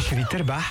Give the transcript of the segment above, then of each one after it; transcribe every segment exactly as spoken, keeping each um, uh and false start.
تشري تربح.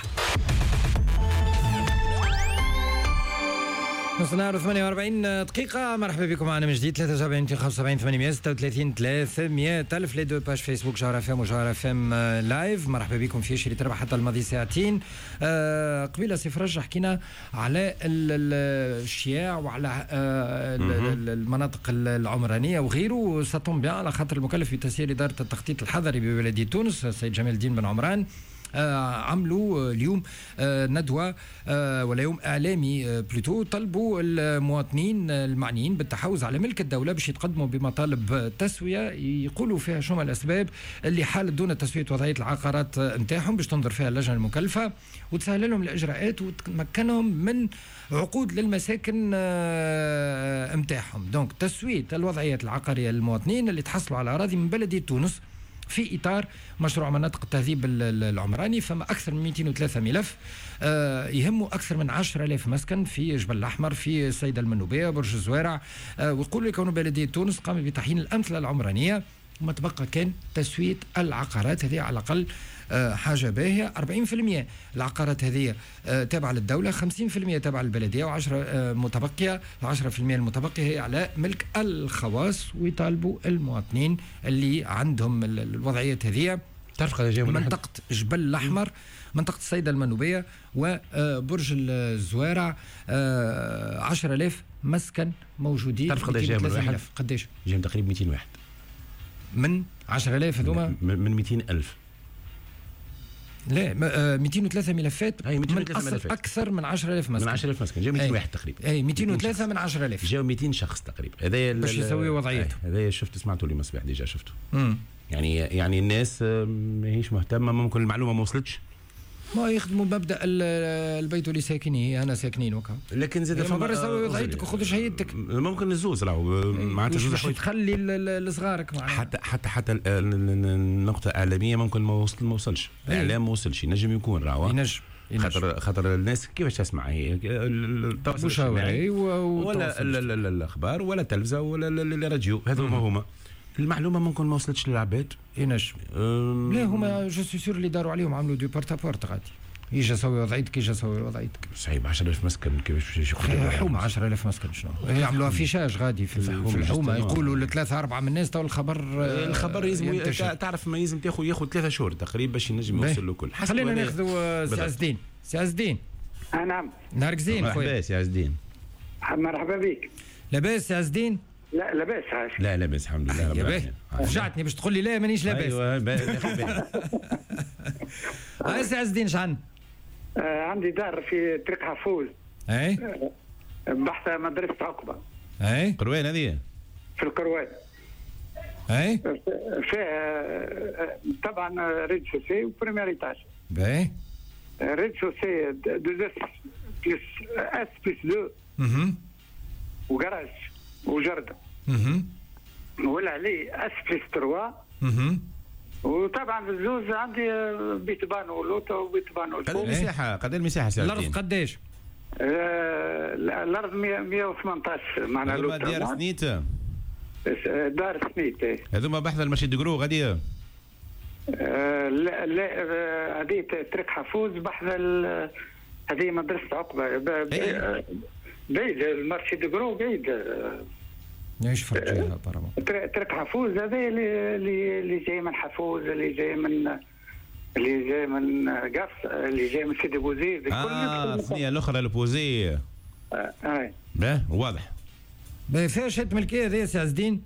نص نهار ثمانية وأربعين دقيقة. مرحبا بكم معنا من جديد. ثلاثة وسبعين خمسة وسبعين ثمانمائة وستة وثلاثين ثلاثمائة ألف لي دو باج فيسبوك جوهر اف ام وجوهر اف ام لايف. مرحبا بكم في شري تربح حتى الماضي ساعتين. آه قبيله سيف رجع حكينا على الشياع وعلى آه المناطق العمرانية وغيره. ساتون بيان على خاطر المكلف بتسيير إدارة التخطيط الحضري ببلدية تونس السيد جمال الدين بن عمران آه عملوا اليوم آه ندوة آه ولا يوم إعلامي آه بلوتو. طلبوا المواطنين المعنيين بالتحوز على ملك الدولة باش يتقدموا بمطالب تسوية يقولوا فيها شو الأسباب اللي حالت دون تسوية وضعية العقارات نتاعهم باش تنظر فيها اللجنة المكلفة وتسهل لهم الإجراءات وتمكنهم من عقود للمساكن نتاعهم. آه دونك تسوية الوضعيات العقارية للمواطنين اللي تحصلوا على أراضي من بلدية تونس في إطار مشروع مناطق التهذيب العمراني. فما أكثر من مئتين وثلاثة ملف آه يهموا أكثر من عشرة آلاف مسكن في جبل الأحمر في السيدة المنوبية برج الزوارع. آه ويقولوا لكون بلدية تونس قامت بتحيين الأمثلة العمرانية وما تبقى كان تسوية العقارات هذه على الأقل آه حاجة باهية. أربعين بالمئة العقارات هذه آه تابعة للدولة، خمسين بالمئة تابعة للبلدية وعشرة آه متبقية. العشرة بالمئة المتبقية هي على ملك الخواص. ويطالبوا المواطنين اللي عندهم الوضعية هذه تعرف منطقة جبل الأحمر، منطقة السيدة المنوبية وبرج الزوارع آه عشرة آلاف مسكن موجودين. تعرف قداش جاهم الواحد؟ قداش جاهم؟ تقريبا مئتين واحد من عشرة آلاف هذوما من مئتين ألف. لا مئتين وثلاثة ملفات أي من أصل ملفات. أكثر من عشرة آلاف مسكن. من عشرة آلاف مسكن جاو مئتين واحد تقريبا. أي مئتين وثلاثة من عشرة آلاف جاو مئتين شخص تقريبا. هذايا باش يسوي وضعيته. هذايا شفت سمعته لي مصباح ديجا شفته. مم. يعني يعني الناس ماهيش مهتمة، ممكن المعلومة ما وصلتش. ما يخدموا مبدا البيت اللي ساكنين انا ساكنين وكا. لكن زاد فما برا سوي وضعيتك وخذ شهيدتك. ممكن الزوز راهو معناتها زوز حوايج تخلي لصغارك معناتها. حتى حتى حتى النقطه الاعلاميه ممكن ما وصل ما وصلش. الاعلام ما وصلش، ينجم يكون راهو ينجم خاطر خاطر الناس كيفاش تسمع هي التواصل الاجتماعي ولا الاخبار ولا التلفزه ولا الراديو. هذوما هما المعلومه ممكن ما وصلتش للعباد. ينجم أم... لا هما جو سي سور اللي داروا عليهم عملوا دو بارتا بورت غادي يجي سوي وضعيتك يجي سوي وضعيتك. صحيح عشرة آلاف مسكن كيفاش باش ياخذوا حومه عشرة آلاف مسكن شنو يعملوا افيشاج غادي في, في الحومه يقولوا لثلاثه اربعه من الناس تو الخبر الخبر يلزم تعرف ما يلزم تاخذ ياخذ ثلاثة شهور تقريبا باش ينجم يوصل له كل. خلينا ناخذوا سي عز الدين. سي عز الدين نعم نهارك زين خويا. لاباس يا عز الدين؟ مرحبا بك. لاباس يا عز الدين؟ لا لاباس عاش. لا لاباس الحمد لله رب العالمين. رجعتني باش تقول لي لا مانيش لاباس. ايوه هاي سي عز الدين شحال؟ آه عندي دار في طريق حفوز. اي آه بحث مدرسة عقبة. اي قروان هذه في القروان. اي فيها طبعا ريد شوسي وبريمير ايتاج. باهي ريد شوسي دو اس بلس اس بلس دو اها وجراج وجردة اها ولا عليه اس بلس ثلاثة اها وطبعا في الزوز عندي بيت بانو لوطا وبيت بانو. قد المساحة قد المساحة سي الأرض قداش؟ آه الأرض مئة وثمانية عشر معناها لوطا. دار سنيت دار سنيت هذوما بحث المرشد دقرو غادي. آه لا لا هذه طريق حفوز بحث هذه مدرسة عقبة بعيد المرشد دقرو بعيد. ايش فرجيها برا طريق حفوز هذا اللي اللي جاي من حفوز اللي جاي من اللي جاي من قفص اللي جاي من سيدي بوزيد. اه الثانيه الاخرى البوزيه. اه اي باه واضح. فيها شهاده ملكيه هذه سي عز الدين؟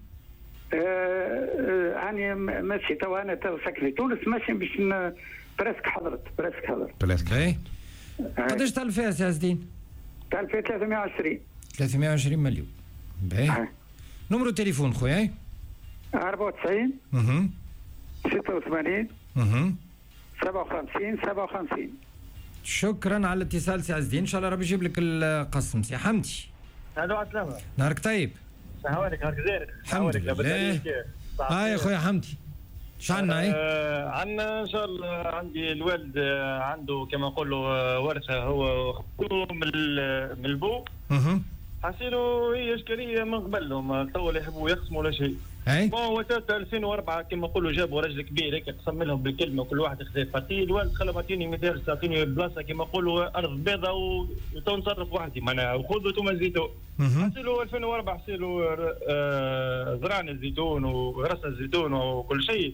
انا ماشي تو انا تو ساكن في تونس ماشي باش برسك حضرت برسك حضرت برسك. اي قداش طالب فيها سي عز الدين؟ طالب فيها ثلاثمائة وعشرين ثلاثمائة وعشرين مليون. باهي نمرو التليفون خويا؟ أربعة وتسعين اها ستة وثمانين اها سبعة وخمسين سبعة وخمسين. شكرا على الاتصال سي عز الدين. ان شاء الله ربي يجيب لك القسم. سي حمدي الو عسلامة. نهارك طيب. نهارك نهارك زين. الحمد لله. اه يا خويا حمدي شو عندنا؟ ايه آه عندنا ان شاء الله. عندي الوالد عنده كما نقولوا ورثه هو من من البو. اها حسيلو هي اشكاليه من قبل لهم تو اللي يحبوا يقسموا ولا شيء. اي هو ألفين وأربعة كما نقولوا جابوا رجل كبير هيك قسم لهم بالكلمه وكل واحد يخذ بارتي. الوالد خلى معطيني مثال تعطيني بلاصه كما نقولوا ارض بيضاء وتو نصرف وحدي معناها وخذوا انتم الزيتون. حصلوا ألفين وأربعة حصلوا آه زرعنا الزيتون وغرسنا الزيتون وكل شيء.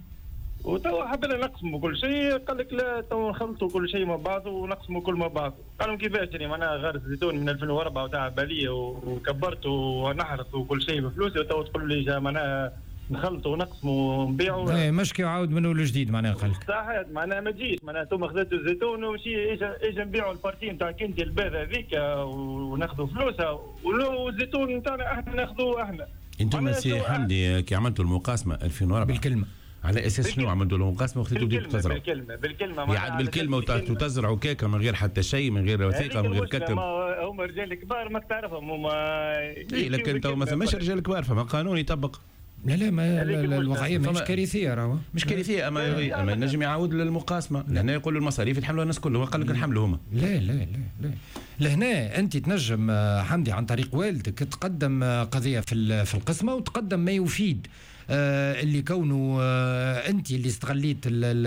وتوا حبينا نقسموا كل شيء قال لك لا تو نخلطوا كل شيء مع بعض ونقسموا كل مع بعض. قالوا كيفاش يعني معناها غرس الزيتون من ألفين وأربعة وتاع باليه وكبرت ونحرث وكل شيء بفلوسي وتوا تقول لي معناها نخلطوا ونقسموا ونبيعوا. ايه مشكي وعاود من اول جديد معناها قال لك. صحيح معناها ما تجيش معناها انتم خذيتوا الزيتون ومشي اجا اجا نبيعوا البارتي نتاع كنتي الباذة هذيك وناخذوا فلوسها والزيتون نتاعنا احنا ناخذوه احنا. انتم سي حمدي كي عملتوا المقاسمه ألفين وأربعة بالكلمه على اساس شنو عملتوا له مقاسمه وخذيتوا بديتوا تزرعوا؟ بالكلمه بالكلمه يعني بالكلمه وتزرعوا كيكه من غير حتى شيء من غير وثيقه من غير كتب. هما رجال كبار ما تعرفهم هما. اي لكن تو ما ثماش رجال كبار فما قانون يطبق. لا لا ما الوضعيه مش كارثيه راهو مش كارثيه اما اما ينجم يعاود للمقاسمه لهنا يقولوا المصاريف يتحملوها الناس كلهم قال لك نحملوا هما. لا لا لا لا لهنا انت تنجم حمدي عن طريق والدك تقدم قضيه في في القسمه وتقدم ما يفيد آه اللي كونه آه انت اللي استغليت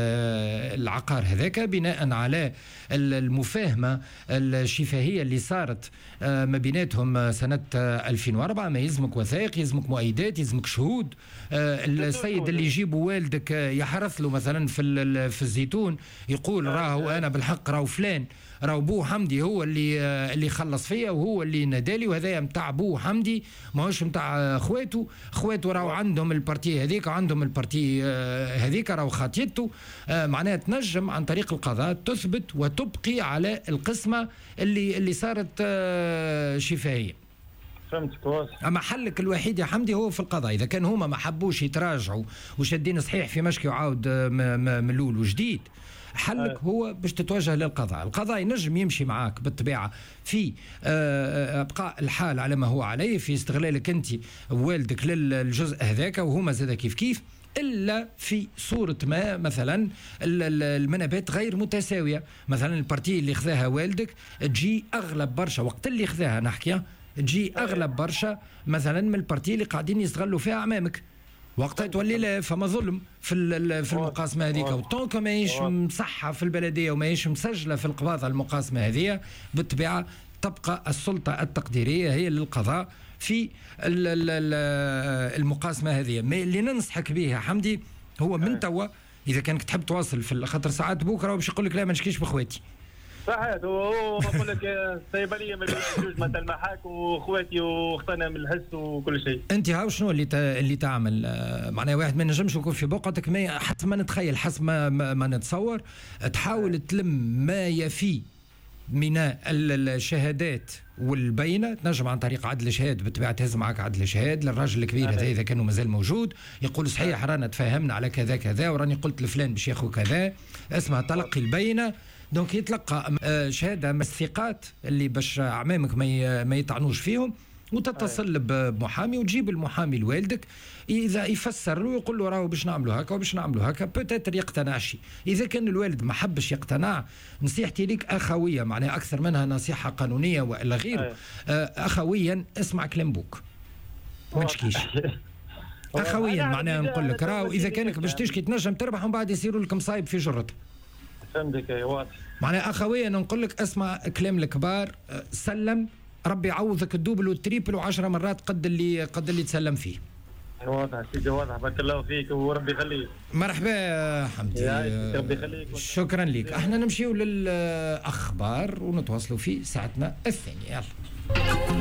العقار هذاك بناء على المفاهمه الشفاهيه اللي صارت آه ما بيناتهم سنه ألفين وأربعة. ما يلزمك وثائق يلزمك مؤيدات يلزمك شهود. آه السيد اللي يجيبوا والدك يحرث له مثلا في في الزيتون يقول راهو انا بالحق راهو فلان راهو بو حمدي هو اللي اللي خلص فيا وهو اللي نادالي وهذايا نتاع بو حمدي ماهوش نتاع اخواته. اخواته راهو عندهم البارتي هذيك وعندهم البارتي هذيك راهو خاطيته. معناها تنجم عن طريق القضاء تثبت وتبقي على القسمه اللي اللي صارت شفاهيه. فهمتك واضح. اما حلك الوحيد يا حمدي هو في القضاء. اذا كان هما ما حبوش يتراجعوا وشادين صحيح في مشكي وعاود من الاول وجديد حلك هو باش تتوجه للقضاء. القضاء ينجم يمشي معاك بالطبيعه في ابقاء الحال على ما هو عليه في استغلالك انت والدك للجزء هذاك وهما زاد كيف كيف الا في صوره ما مثلا المنابات غير متساويه. مثلا البارتي اللي خذاها والدك تجي اغلب برشا وقت اللي خذاها نحكي تجي اغلب برشا مثلا من البارتي اللي قاعدين يستغلوا فيها اعمامك. وقتها تولي لا فما ظلم في في المقاسمه هذيك وطونك ماهيش مصحه في البلديه وماهيش مسجله في القباضه المقاسمه هذه بالطبيعه تبقى السلطه التقديريه هي للقضاء في المقاسمه هذه. ما اللي ننصحك به يا حمدي هو من توا اذا كانك تحب تواصل في خاطر ساعات بكره باش يقول لك لا ما نشكيش بخواتي. صحيح هو بقول لك الصيبليه من جوج مثل المحاك واخواتي واختنا من الحس وكل شيء. انت هاو شنو اللي اللي تعمل معناها واحد ما نجمش يكون في بقعتك ما حتى ما نتخيل حسب ما, ما, ما نتصور تحاول تلم ما يفي من الشهادات والبينه. تنجم عن طريق عدل شهاد بالطبيعه تهز معك عدل شهاد للراجل الكبير هذا اذا كانوا مازال موجود يقول صحيح رانا تفاهمنا على كذا كذا وراني قلت لفلان باش ياخذ كذا اسمها تلقي البينه. دونك يتلقى شهاده من الثقات اللي باش اعمامك ما يطعنوش فيهم وتتصل بمحامي وتجيب المحامي لوالدك اذا يفسر له يقول له راهو باش نعملوا هكا وباش نعملوا هكا بوتيتر يقتنع شيء. اذا كان الوالد ما حبش يقتنع نصيحتي لك اخويه معناها اكثر منها نصيحه قانونيه والا غيره اخويا اسمع كلام بوك ما تشكيش. اخويا معناها نقول لك راهو اذا كانك باش تشكي تنجم تربح ومن بعد يصيروا لك مصايب في جرتك. فهمتك واضح. معناها اخويا نقول لك اسمع كلام الكبار سلم ربي يعوضك الدوبل والتريبل وعشرة مرات قد اللي قد اللي تسلم فيه. واضح سيدي واضح بارك الله فيك وربي يخليك. مرحبا يا حمدي ربي يخليك. شكرا لك. احنا نمشيو للاخبار ونتواصلوا في ساعتنا الثانيه. يلا